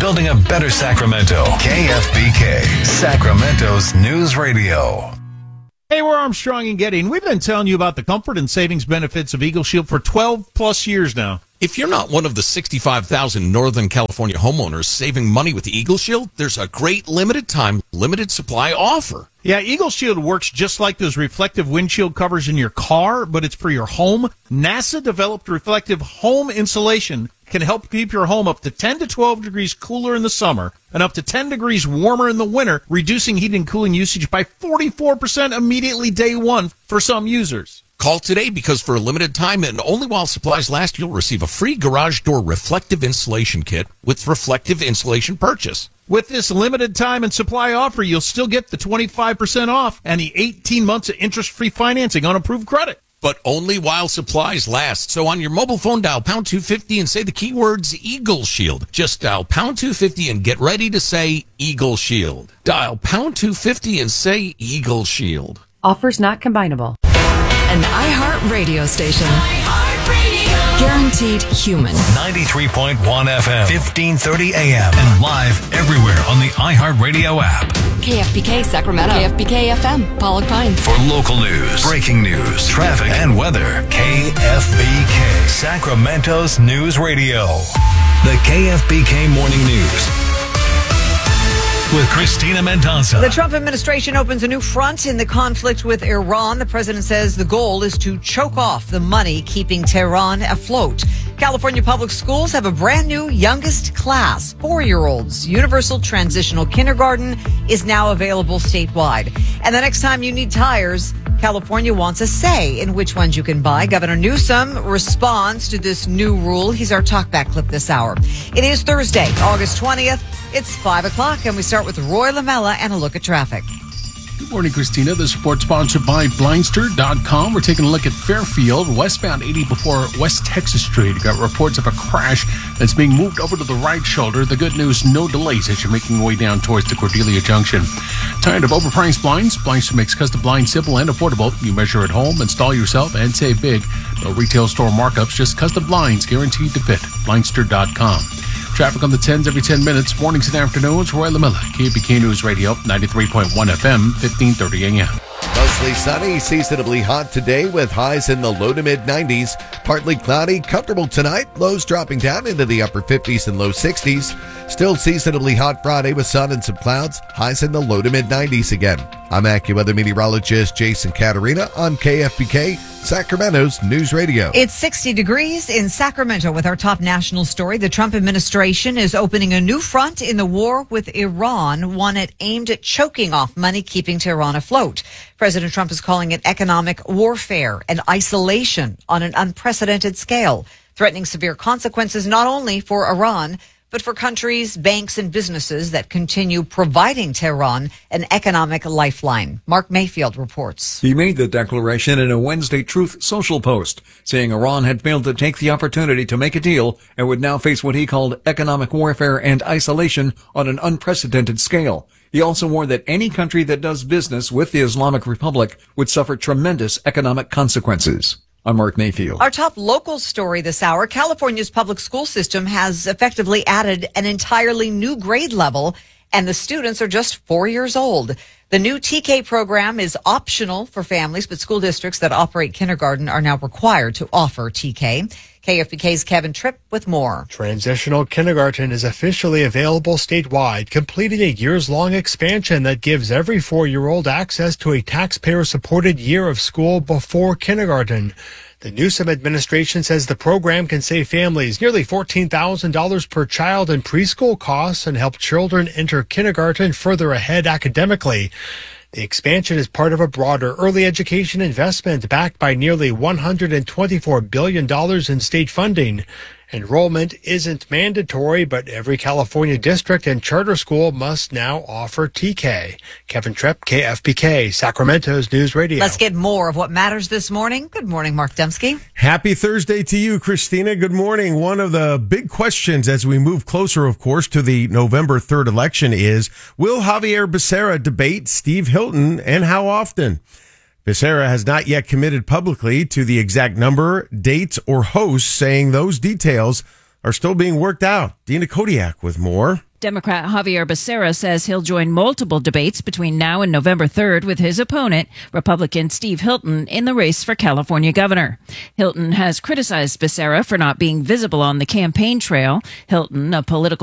building a better Sacramento. KFBK, Sacramento's news radio. Hey, we're Armstrong and Getty, and we've been telling you about the comfort and savings benefits of Eagle Shield for 12 plus years now. If you're not one of the 65,000 Northern California homeowners saving money with Eagle Shield, there's a great limited time, limited supply offer. Yeah, Eagle Shield works just like those reflective windshield covers in your car, but it's for your home. NASA-developed reflective home insulation can help keep your home up to 10 to 12 degrees cooler in the summer and up to 10 degrees warmer in the winter, reducing heat and cooling usage by 44% immediately day one for some users. Call today because for a limited time and only while supplies last, you'll receive a free garage door reflective insulation kit with reflective insulation purchase. With this limited time and supply offer, you'll still get the 25% off and the 18 months of interest-free financing on approved credit. But only while supplies last. So on your mobile phone, dial pound 250 and say the keywords Eagle Shield. Just dial pound 250 and get ready to say Eagle Shield. Dial pound 250 and say Eagle Shield. Offers not combinable. An iHeart radio station. Guaranteed human. 93.1 FM, 1530 AM, and live everywhere on the iHeartRadio app. KFBK Sacramento. KFBK FM, Pollock Pines. For local news, breaking news, traffic, and weather, KFBK, Sacramento's news radio. The KFBK Morning News with Christina Mendoza. The Trump administration opens a new front in the conflict with Iran. The president says the goal is to choke off the money keeping Tehran afloat. California public schools have a brand new youngest class, 4-year-olds. Universal Transitional Kindergarten is now available statewide. And the next time you need tires, California wants a say in which ones you can buy. Governor Newsom responds to this new rule. He's our talkback clip this hour. It is Thursday, August 20th. It's 5 o'clock, and we start with Roy Lamella and a look at traffic. Good morning, Christina. This report sponsored by Blindster.com. We're taking a look at Fairfield, westbound 80 before West Texas Street. Got reports of a crash that's being moved over to the right shoulder. The good news, no delays as you're making your way down towards the Cordelia Junction. Tired of overpriced blinds? Blindster makes custom blinds simple and affordable. You measure at home, install yourself, and save big. No retail store markups, just custom blinds guaranteed to fit. Blindster.com. Traffic on the 10s every 10 minutes, mornings and afternoons. Roy Lamella, KBK News Radio, 93.1 FM, 1530 AM. Mostly sunny, seasonably hot today with highs in the low to mid 90s. Partly cloudy, comfortable tonight. Lows dropping down into the upper 50s and low 60s. Still seasonably hot Friday with sun and some clouds. Highs in the low to mid 90s again. I'm AccuWeather meteorologist Jason Caterina on KFBK, Sacramento's News Radio. It's 60 degrees in Sacramento with our top national story. The Trump administration is opening a new front in the war with Iran, one aimed at choking off money keeping Tehran afloat. President Trump is calling it economic warfare and isolation on an unprecedented scale, threatening severe consequences not only for Iran, but for countries, banks, and businesses that continue providing Tehran an economic lifeline. Mark Mayfield reports. He made the declaration in a Wednesday Truth Social post, saying Iran had failed to take the opportunity to make a deal and would now face what he called economic warfare and isolation on an unprecedented scale. He also warned that any country that does business with the Islamic Republic would suffer tremendous economic consequences. I'm Mark Mayfield. Our top local story this hour, California's public school system has effectively added an entirely new grade level, and the students are just 4 years old. The new TK program is optional for families, but school districts that operate kindergarten are now required to offer TK. KFBK's Kevin Tripp with more. Transitional kindergarten is officially available statewide, completing a years-long expansion that gives every 4-year-old access to a taxpayer-supported year of school before kindergarten. The Newsom administration says the program can save families nearly $14,000 per child in preschool costs and help children enter kindergarten further ahead academically. The expansion is part of a broader early education investment backed by nearly $124 billion in state funding. Enrollment isn't mandatory, but every California district and charter school must now offer TK. Kevin Tripp, KFBK, Sacramento's News Radio. Let's get more of what matters this morning. Good morning, Mark Dembski. Happy Thursday to you, Christina. Good morning. One of the big questions as we move closer, of course, to the November 3rd election is, will Javier Becerra debate Steve Hilton, and how often? Becerra has not yet committed publicly to the exact number, dates, or hosts, saying those details are still being worked out. Dina Kodiak with more. Democrat Javier Becerra says he'll join multiple debates between now and November 3rd with his opponent, Republican Steve Hilton, in the race for California governor. Hilton has criticized Becerra for not being visible on the campaign trail. Hilton, a political